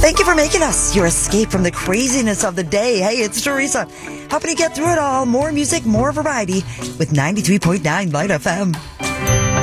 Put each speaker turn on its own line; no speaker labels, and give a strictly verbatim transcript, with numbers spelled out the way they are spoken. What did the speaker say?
Thank you for making us your escape from the craziness of the day. Hey, it's Teresa, helping you get through it all. More music, more variety with ninety-three point nine Light F M.